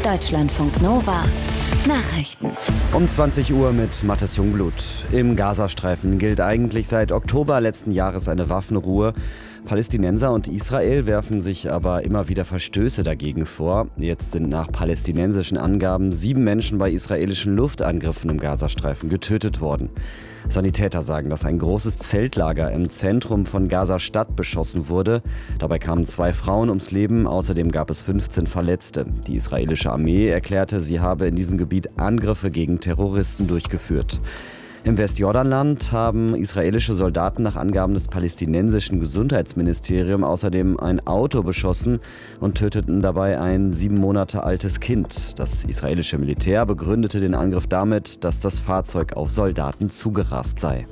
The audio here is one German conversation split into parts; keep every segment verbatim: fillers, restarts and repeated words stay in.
Deutschlandfunk Nova Nachrichten. Um zwanzig Uhr mit Mathis Jungblut. Im Gazastreifen gilt eigentlich seit Oktober letzten Jahres eine Waffenruhe. Palästinenser und Israel werfen sich aber immer wieder Verstöße dagegen vor. Jetzt sind nach palästinensischen Angaben sieben Menschen bei israelischen Luftangriffen im Gazastreifen getötet worden. Sanitäter sagen, dass ein großes Zeltlager im Zentrum von Gaza-Stadt beschossen wurde. Dabei kamen zwei Frauen ums Leben, außerdem gab es fünfzehn Verletzte. Die israelische Armee erklärte, sie habe in diesem Gebiet Angriffe gegen Terroristen durchgeführt. Im Westjordanland haben israelische Soldaten nach Angaben des palästinensischen Gesundheitsministeriums außerdem ein Auto beschossen und töteten dabei ein sieben Monate altes Kind. Das israelische Militär begründete den Angriff damit, dass das Fahrzeug auf Soldaten zugerast sei.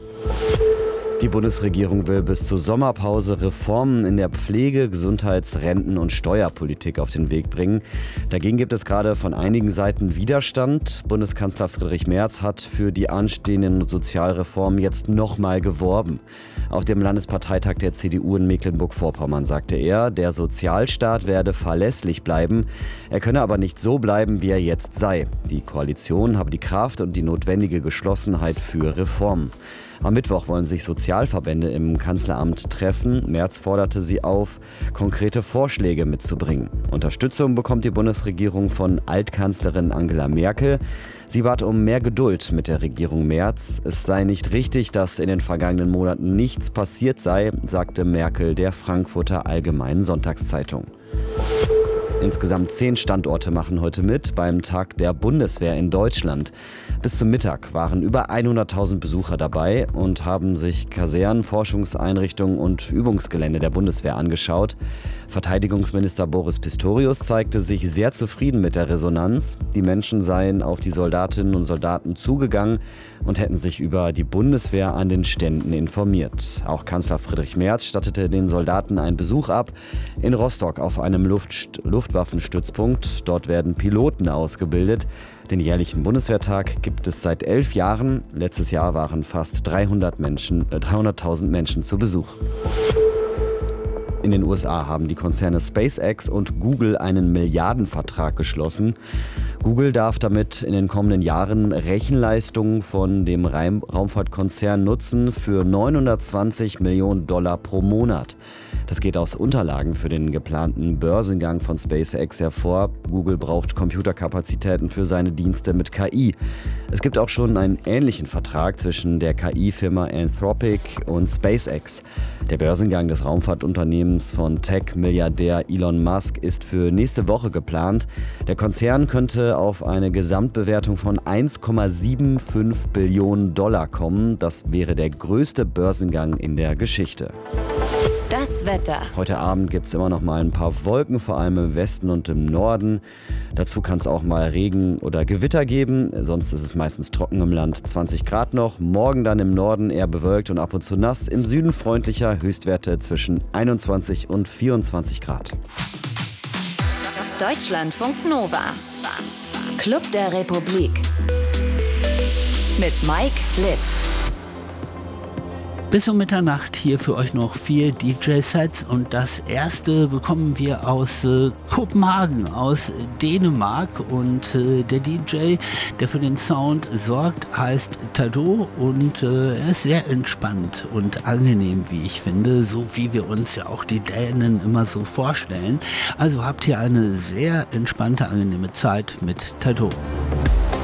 Die Bundesregierung will bis zur Sommerpause Reformen in der Pflege-, Gesundheits-, Renten- und Steuerpolitik auf den Weg bringen. Dagegen gibt es gerade von einigen Seiten Widerstand. Bundeskanzler Friedrich Merz hat für die anstehenden Sozialreformen jetzt nochmal geworben. Auf dem Landesparteitag der C D U in Mecklenburg-Vorpommern sagte er, der Sozialstaat werde verlässlich bleiben. Er könne aber nicht so bleiben, wie er jetzt sei. Die Koalition habe die Kraft und die notwendige Geschlossenheit für Reformen. Am Mittwoch wollen sich Sozialverbände im Kanzleramt treffen. Merz forderte sie auf, konkrete Vorschläge mitzubringen. Unterstützung bekommt die Bundesregierung von Altkanzlerin Angela Merkel. Sie bat um mehr Geduld mit der Regierung Merz. Es sei nicht richtig, dass in den vergangenen Monaten nichts passiert sei, sagte Merkel der Frankfurter Allgemeinen Sonntagszeitung. Insgesamt zehn Standorte machen heute mit beim Tag der Bundeswehr in Deutschland. Bis zum Mittag waren über hunderttausend Besucher dabei und haben sich Kasernen, Forschungseinrichtungen und Übungsgelände der Bundeswehr angeschaut. Verteidigungsminister Boris Pistorius zeigte sich sehr zufrieden mit der Resonanz. Die Menschen seien auf die Soldatinnen und Soldaten zugegangen und hätten sich über die Bundeswehr an den Ständen informiert. Auch Kanzler Friedrich Merz stattete den Soldaten einen Besuch ab in Rostock auf einem Luft, Luftwaffenstützpunkt. Dort werden Piloten ausgebildet. Den jährlichen Bundeswehrtag gibt es seit elf Jahren. Letztes Jahr waren fast dreihundert Menschen, äh, dreihunderttausend Menschen zu Besuch. In den U S A haben die Konzerne SpaceX und Google einen Milliardenvertrag geschlossen. Google darf damit in den kommenden Jahren Rechenleistungen von dem Raumfahrtkonzern nutzen für neunhundertzwanzig Millionen Dollar pro Monat. Das geht aus Unterlagen für den geplanten Börsengang von SpaceX hervor. Google braucht Computerkapazitäten für seine Dienste mit K I. Es gibt auch schon einen ähnlichen Vertrag zwischen der K I-Firma Anthropic und SpaceX. Der Börsengang des Raumfahrtunternehmens von Tech-Milliardär Elon Musk ist für nächste Woche geplant. Der Konzern könnte auf eine Gesamtbewertung von eins Komma fünfundsiebzig Billionen Dollar kommen. Das wäre der größte Börsengang in der Geschichte. Das Wetter. Heute Abend gibt es immer noch mal ein paar Wolken, vor allem im Westen und im Norden. Dazu kann es auch mal Regen oder Gewitter geben. Sonst ist es meistens trocken im Land. zwanzig Grad noch. Morgen dann im Norden eher bewölkt und ab und zu nass. Im Süden freundlicher. Höchstwerte zwischen einundzwanzig und vierundzwanzig Grad. Deutschlandfunk Nova. Club der Republik. Mit Mike Litt. Bis um Mitternacht hier für euch noch vier D J-Sets und das erste bekommen wir aus äh, Kopenhagen, aus Dänemark und äh, der D J, der für den Sound sorgt, heißt Tado und äh, er ist sehr entspannt und angenehm, wie ich finde, so wie wir uns ja auch die Dänen immer so vorstellen. Also habt ihr eine sehr entspannte, angenehme Zeit mit Tado.